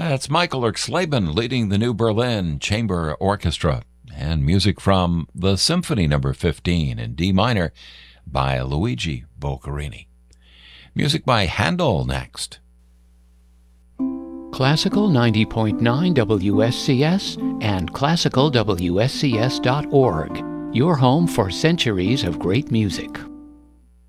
That's Michael Erxleben leading the New Berlin Chamber Orchestra, and music from the Symphony No. 15 in D minor by Luigi Boccherini. Music by Handel next. Classical 90.9 WSCS and classicalwscs.org, your home for centuries of great music.